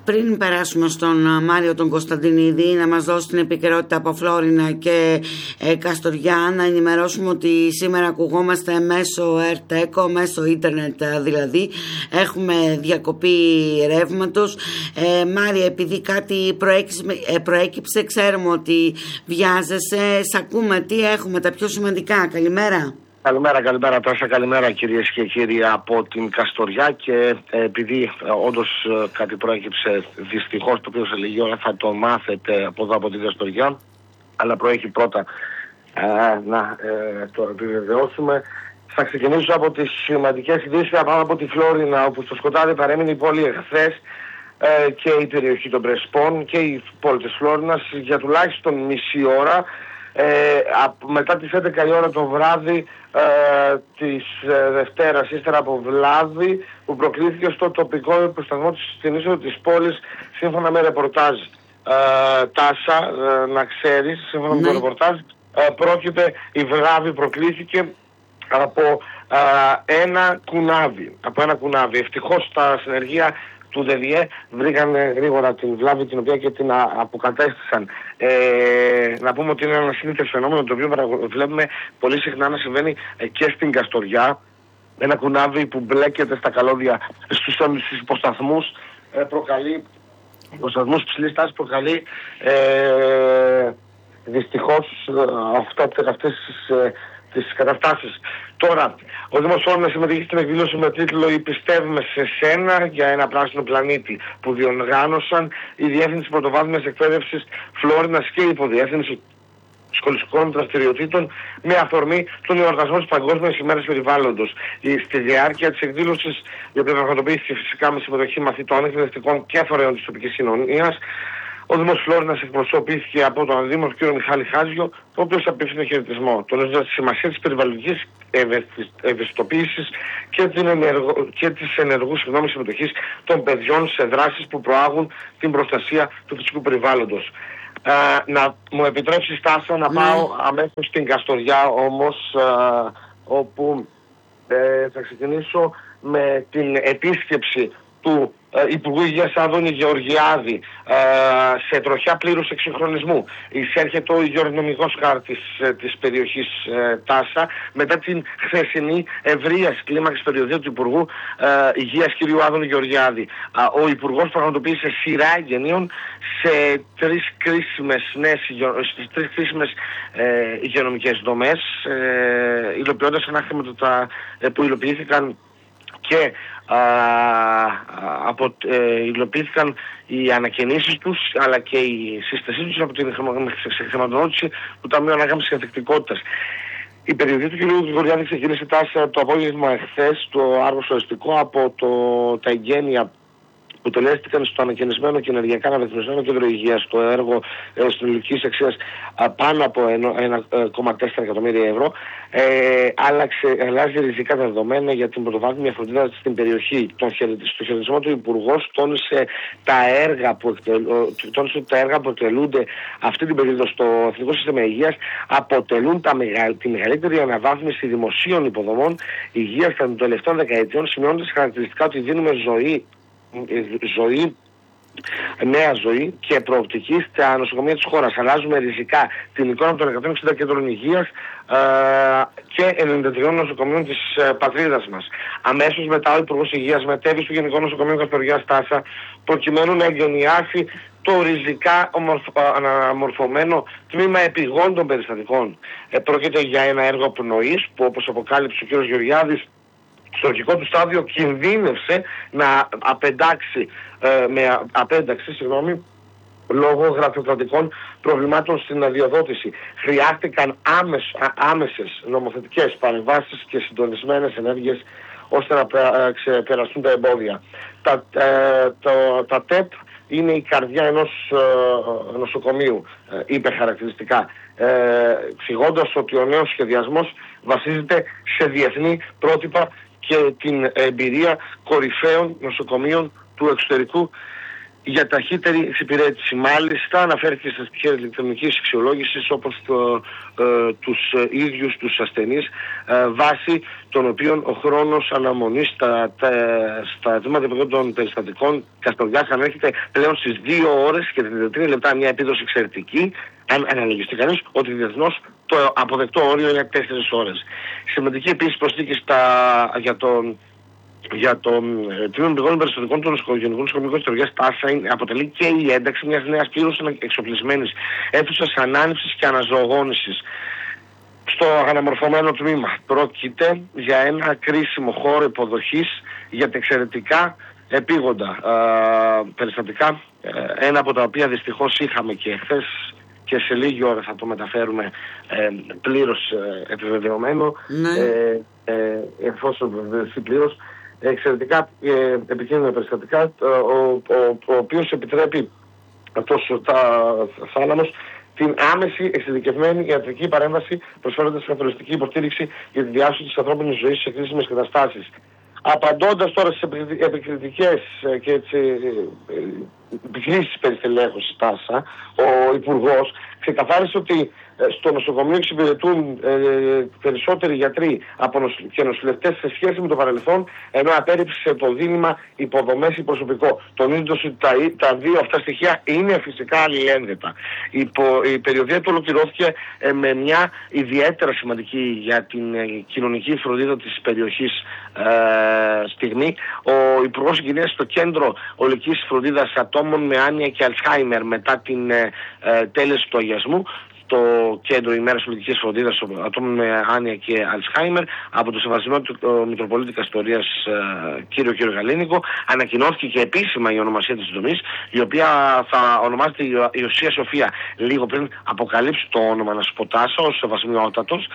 Πριν περάσουμε στον Μάριο τον Κωνσταντινίδη να μας δώσει την επικαιρότητα από Φλόρινα και Καστοριά, να ενημερώσουμε ότι σήμερα ακουγόμαστε μέσω ΕΡΤΕΚΟ, μέσω ίντερνετ δηλαδή, έχουμε διακοπή ρεύματος. Μάρια, επειδή κάτι προέκυψε, ξέρουμε ότι βιάζεσαι, σ' ακούμε, τι έχουμε τα πιο σημαντικά. Καλημέρα. Καλημέρα Τάσα, καλημέρα κυρίες και κύριοι από την Καστοριά. Και επειδή όντως κάτι προέκυψε δυστυχώς, το οποίο σε λίγη ώρα θα το μάθετε από εδώ από την Καστοριά, αλλά προέχει πρώτα να το επιβεβαιώσουμε. Θα ξεκινήσω από τις σημαντικές ειδήσεις πάνω από τη Φλόρινα, όπου στο σκοτάδι παρέμεινε η πόλη εχθές και η περιοχή των Πρεσπών και η πόλη της Φλόρινας για τουλάχιστον μισή ώρα. Μετά τις 11 η ώρα το βράδυ της Δευτέρας, ύστερα από βλάβη που προκλήθηκε στο τοπικό υποσταθμό στην είσοδο της πόλης, σύμφωνα με ρεπορτάζ Τάσα, να ξέρεις, σύμφωνα με το ρεπορτάζ, η βλάβη προκλήθηκε από ένα κουνάβι. Ευτυχώς τα συνεργεία του ΔΔΕ βρήκαν γρήγορα την βλάβη, την οποία και την αποκατέστησαν. Να πούμε ότι είναι ένα συνήθες φαινόμενο, το οποίο βλέπουμε πολύ συχνά να συμβαίνει και στην Καστοριά. Ένα κουνάβι που μπλέκεται στα καλώδια, στους υποσταθμούς, υποσταθμούς ψηλής τάσης, προκαλεί δυστυχώς αυτές τις καταστάσεις. Τώρα, ο Δήμος Φλόρινας συμμετείχε στην εκδήλωση με τίτλο «Οι πιστεύουμε σε σένα» για ένα πράσινο πλανήτη, που διοργάνωσαν η Διεύθυνση Πρωτοβάθμιας Εκπαίδευσης Φλόρινας και η Υποδιεύθυνση Σχολικών Δραστηριοτήτων με αφορμή τον εορτασμό της Παγκόσμιας ημέρας περιβάλλοντος. Στη διάρκεια της εκδήλωσης, η οποία πραγματοποιήθηκε φυσικά με συμμετοχή μαθητών, εκπαιδευτικών και φορέων της τοπικής κοινωνίας, ο Δήμος Φλόρινας εκπροσωπήθηκε από τον Δήμο κ. Μιχάλη Χάζιο, ο οποίος απίφθινε χαιρετισμό, τονίζοντας τη σημασία της περιβαλλοντικής ευαισθητοποίησης και της ενεργού συμμετοχής των παιδιών σε δράσεις που προάγουν την προστασία του φυσικού περιβάλλοντος. Να μου επιτρέψεις, Τάσα, να πάω αμέσως στην Καστοριά όμως, όπου θα ξεκινήσω με την επίσκεψη του Υπουργού Υγείας Άδωνη Γεωργιάδη σε τροχιά πλήρους εξυγχρονισμού. Εισέρχεται ο υγειονομικός χάρτης της περιοχής Τάσα μετά την χθεσινή ευρείας κλίμακας περιοδία του Υπουργού Υγείας κ. Άδωνη Γεωργιάδη. Ο Υπουργός πραγματοποίησε σειρά εγγενείων σε τρεις κρίσιμες υγειονομικές δομές, υλοποιώντας ένα χρήματα που υλοποιήθηκαν και υλοποιήθηκαν οι ανακαινήσεις τους, αλλά και η σύστασή τους από την χρηματοδότηση του Ταμείου Ανάκαμψης και Ανθεκτικότητας. Η περιοδία του κ. Γεωργιάδη ξεκίνησε, Τάσα, το απόγευμα εχθές, το Άργο Οριστικό, από τα εγγένεια που τελέστηκαν στο ανακαινισμένο και ενεργειακά αναβαθμισμένο κέντρο υγείας. Το έργο συνολικής αξίας πάνω από 1,4 εκατομμύρια ευρώ αλλάζει ριζικά τα δεδομένα για την πρωτοβάθμια φροντίδα στην περιοχή. Στο χαιρετισμό του Υπουργός τόνισε ότι τα έργα που εκτελούνται αυτή την περίοδο στο Εθνικό Σύστημα Υγείας αποτελούν τη μεγαλύτερη αναβάθμιση δημοσίων υποδομών υγείας των τελευταίων δεκαετιών, σημειώνοντας χαρακτηριστικά ότι δίνουμε νέα ζωή και προοπτική στα νοσοκομεία της χώρας. Αλλάζουμε ριζικά την εικόνα των 160 κέντρων υγείας και 93 νοσοκομείων της πατρίδας μας. Αμέσως μετά ο Υπουργός Υγείας μετέβη στο Γενικό Νοσοκομείο Καστοριάς Τάσα, προκειμένου να εγκαινιάσει το ριζικά αναμορφωμένο τμήμα επιγόντων περιστατικών. Πρόκειται για ένα έργο πνοής που, όπως αποκάλυψε ο κ. Γεωργιάδης, στο αρχικό του στάδιο κινδύνευσε να απένταξει λόγω γραφειοκρατικών προβλημάτων στην αδειοδότηση. Χρειάστηκαν άμεσες νομοθετικές παρεμβάσεις και συντονισμένες ενέργειες ώστε να ξεπεραστούν τα εμπόδια. Τα ΤΕΠ είναι η καρδιά ενός νοσοκομείου, είπε χαρακτηριστικά, εξηγώντας ότι ο νέος σχεδιασμός βασίζεται σε διεθνή πρότυπα και την εμπειρία κορυφαίων νοσοκομείων του εξωτερικού για ταχύτερη εξυπηρέτηση. Μάλιστα αναφέρθηκε στα στοιχεία ηλεκτρονικής αξιολόγησης, όπως τους ίδιους τους ασθενείς, βάσει των οποίων ο χρόνος αναμονής στα τμήματα των περιστατικών Καστοριάς ανέρχεται πλέον στις 2 ώρες και 33 λεπτά, μια επίδοση εξαιρετική. Αν αναλογιστεί κανείς ότι διεθνώς το αποδεκτό όριο είναι 4 ώρες. Σημαντική επίσης προσθήκη για το τμήμα πηγών περιστατικών του Νοσοκομείου Νοσοκομείου Καστοριάς ΤΑΣΑ αποτελεί και η ένταξη μιας νέας πλήρως εξοπλισμένης αίθουσας ανάνυψης και αναζωογόνησης στο αναμορφωμένο τμήμα. Πρόκειται για ένα κρίσιμο χώρο υποδοχής για τα εξαιρετικά επίγοντα περιστατικά, ένα από τα οποία δυστυχώς είχαμε και χθες και σε λίγη ώρα θα το μεταφέρουμε πλήρως επιβεβαιωμένο, εφόσον βεβαιωθεί πλήρως. Εξαιρετικά επικίνδυνα περιστατικά, ο οποίος επιτρέπει αυτός ο θάλαμος την άμεση εξειδικευμένη ιατρική παρέμβαση, προσφέροντας καθοριστική υποστήριξη για τη διάσωση της ανθρώπινης ζωής σε κρίσιμες καταστάσεις. Απαντώντας τώρα στις επικριτικές και επικρίσεις περί στελέχωσης ΤΑΣΑ, ο Υπουργός ξεκαθάρισε ότι στο νοσοκομείο εξυπηρετούν περισσότεροι γιατροί και νοσηλευτές σε σχέση με το παρελθόν, ενώ απέρριψε το δίλημμα υποδομές ή προσωπικό. Τονίζοντας ότι τα δύο αυτά στοιχεία είναι φυσικά αλληλένδετα. Η περιοδία του ολοκληρώθηκε με μια ιδιαίτερα σημαντική για την κοινωνική φροντίδα της περιοχής στιγμή. Ο Υπουργός Υγείας στο κέντρο ολικής φροντίδας ατόμων με άνοια και Αλτσχάιμερ μετά την τέλεση του αγιασμού, το κέντρο ημέρας πολιτικής φροντίδας ατόμων με άνοια και Αλτσχάιμερ από το Σεβασμένο του Μητροπολίτη Καστορίας κύριο Γαλήνικο, ανακοινώθηκε και επίσημα η ονομασία της δομής, η οποία θα ονομάζεται η Οσία Σοφία. Λίγο πριν αποκαλύψει το όνομα Νασποτάσα ως Σεβασμιότατος,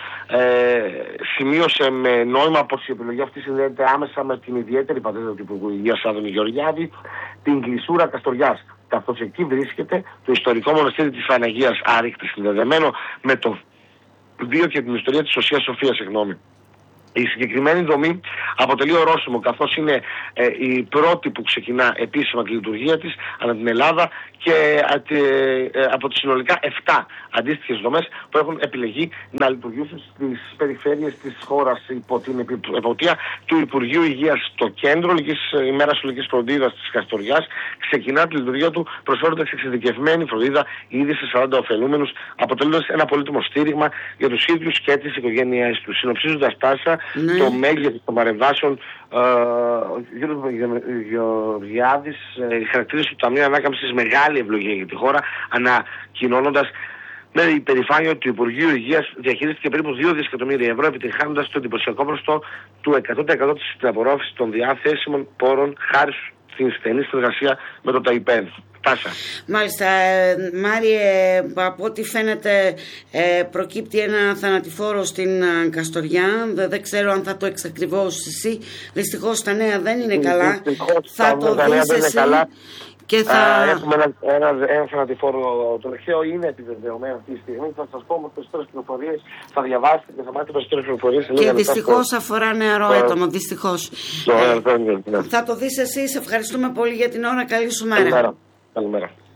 σημείωσε με νόημα πως η επιλογή αυτή συνδέεται άμεσα με την ιδιαίτερη πατρίδα του Υπουργού Υγείας Άδωνη Γεωργιάδη, την Κλεισούρα Καστοριάς, καθώς εκεί βρίσκεται το ιστορικό μοναστήρι της Παναγίας Άρρηκτης, συνδεδεμένο με το βίο και την ιστορία της Οσίας Σοφίας, Η συγκεκριμένη δομή αποτελεί ορόσημο, καθώς είναι η πρώτη που ξεκινά επίσημα τη λειτουργία της ανά την Ελλάδα και από τις συνολικά 7 αντίστοιχες δομές που έχουν επιλεγεί να λειτουργήσουν στις περιφέρειες της χώρας υπό την εποπτεία του Υπουργείου Υγείας. Το κέντρο ημέρας ολικής φροντίδας της Καστοριάς ξεκινά τη λειτουργία του προσφέροντας εξειδικευμένη φροντίδα ήδη σε 40 ωφελούμενους, αποτελώντας ένα πολύτιμο στήριγμα για τους ίδιους και τις οικογένειές τους. Συνοψίζοντας ΤΑΣΑ, το μέγεθος των παρεμβάσεων, ο κ. Γεωργιάδης χαρακτήρισε το Ταμείο Ανάκαμψης μεγάλη ευλογία για τη χώρα, ανακοινώνοντας με υπερηφάνεια ότι το Υπουργείο Υγείας διαχειρίστηκε περίπου 2 δισεκατομμύρια ευρώ, επιτυγχάνοντας το εντυπωσιακό ποσοστό του 100% της απορρόφησης των διαθέσιμων πόρων, χάρη στην στενή συνεργασία με το ΤΑΙΠΕΔ. Τάσα. Μάλιστα, Μάριε, από ό,τι φαίνεται προκύπτει ένα θανατηφόρο στην Καστοριά. Δεν ξέρω αν θα το εξακριβώσεις εσύ. Δυστυχώς τα νέα δεν είναι καλά. Θα το δεις εσύ. Και έχουμε ένα θανατηφόρο. Το αρχαίο είναι επιβεβαιωμένο αυτή τη στιγμή. Θα σας πω όμως περισσότερες πληροφορίες. Θα διαβάσετε και θα μάθετε περισσότερες πληροφορίες. Και δυστυχώς αφορά νεαρό άτομο. Δυστυχώς. Θα το δεις εσύ. Σε ευχαριστούμε πολύ για την ώρα. Καλή σου μέρα. Καλημέρα.